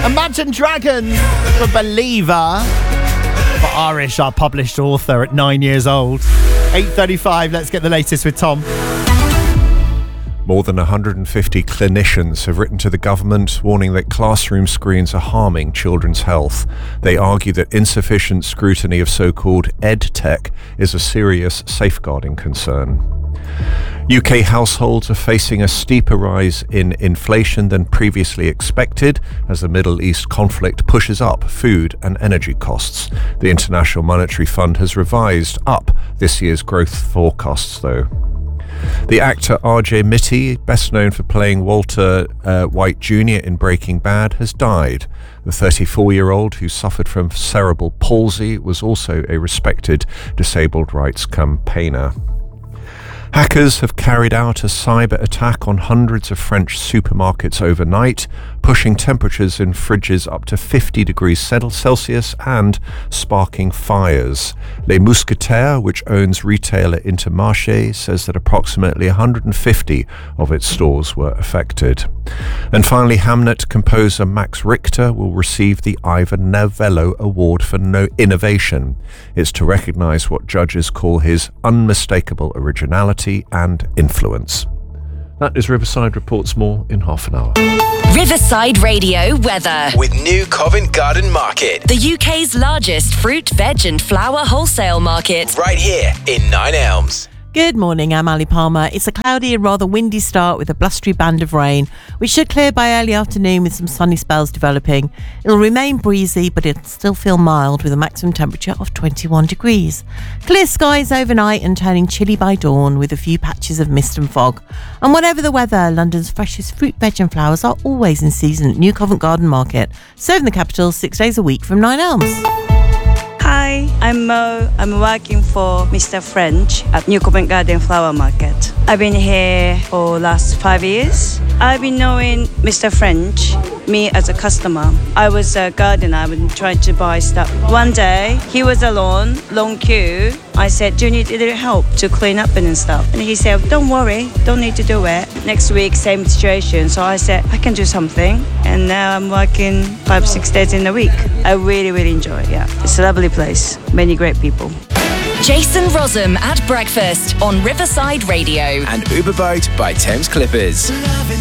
Imagine Dragons for Believer. For Irish, our published author at 9 years old. 8:35, let's get the latest with Tom. More than 150 clinicians have written to the government warning that classroom screens are harming children's health. They argue that insufficient scrutiny of so-called EdTech is a serious safeguarding concern. UK households are facing a steeper rise in inflation than previously expected as the Middle East conflict pushes up food and energy costs. The International Monetary Fund has revised up this year's growth forecasts, though. The actor RJ Mitte, best known for playing Walter White Jr. in Breaking Bad, has died. The 34-year-old, who suffered from cerebral palsy, was also a respected disabled rights campaigner. Hackers have carried out a cyber attack on hundreds of French supermarkets overnight, pushing temperatures in fridges up to 50 degrees Celsius and sparking fires. Les Mousquetaires, which owns retailer Intermarché, says that approximately 150 of its stores were affected. And finally, Hamnet composer Max Richter will receive the Ivor Novello Award for Innovation. It's to recognise what judges call his unmistakable originality and influence. That is Riverside. Reports more in half an hour. Riverside Radio weather. With New Covent Garden Market. The UK's largest fruit, veg and flower wholesale market. Right here in Nine Elms. Good morning, I'm Ali Palmer. It's a cloudy and rather windy start with a blustery band of rain, which should clear by early afternoon with some sunny spells developing. It'll remain breezy, but it'll still feel mild with a maximum temperature of 21 degrees. Clear skies overnight and turning chilly by dawn with a few patches of mist and fog. And whatever the weather, London's freshest fruit, veg and flowers are always in season at New Covent Garden Market, serving the capital 6 days a week from Nine Elms. Hi, I'm Mo. I'm working for Mr. French at New Covent Garden Flower Market. I've been here for last 5 years. I've been knowing Mr. French, me as a customer. I was a gardener. I've been trying to buy stuff. One day, he was alone, long queue. I said, do you need a little help to clean up and stuff? And he said, don't worry, don't need to do it. Next week, same situation. So I said, I can do something. And now I'm working 5-6 days in a week. I really, really enjoy it, yeah. It's a lovely place. Many great people. Jason Rossum at breakfast on Riverside Radio. And Uber Boat by Thames Clippers.